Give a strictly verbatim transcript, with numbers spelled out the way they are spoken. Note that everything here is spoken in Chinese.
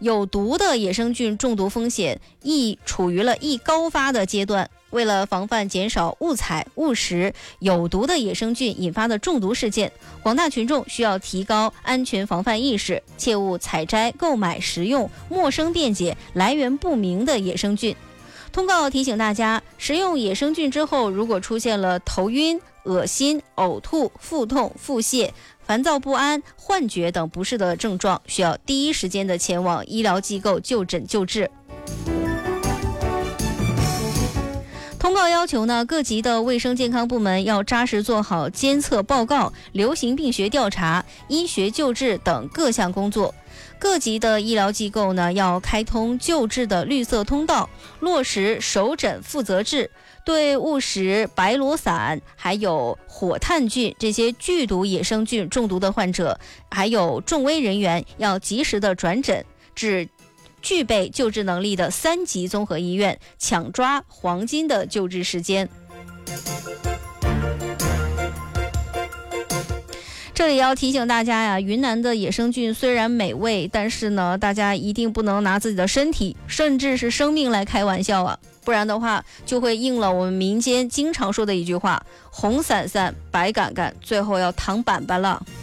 有毒的野生菌中毒风险亦处于了易高发的阶段。为了防范减少误采误食有毒的野生菌引发的中毒事件，广大群众需要提高安全防范意识，切勿采摘、购买、食用陌生便捷、来源不明的野生菌。通告提醒大家，食用野生菌之后，如果出现了头晕、恶心、呕吐、腹痛、腹泻、烦躁不安、幻觉等不适的症状，需要第一时间的前往医疗机构就诊救治。通告要求呢，各级的卫生健康部门要扎实做好监测报告、流行病学调查、医学救治等各项工作。各级的医疗机构呢，要开通救治的绿色通道，落实首诊负责制，对误食白螺伞、还有火炭菌这些剧毒野生菌中毒的患者，还有重危人员，要及时的转诊至具备救治能力的三级综合医院，抢抓黄金的救治时间。这里要提醒大家呀，云南的野生菌虽然美味，但是呢，大家一定不能拿自己的身体，甚至是生命来开玩笑啊，不然的话就会应了我们民间经常说的一句话：红伞伞，白杆杆，最后要躺板板了。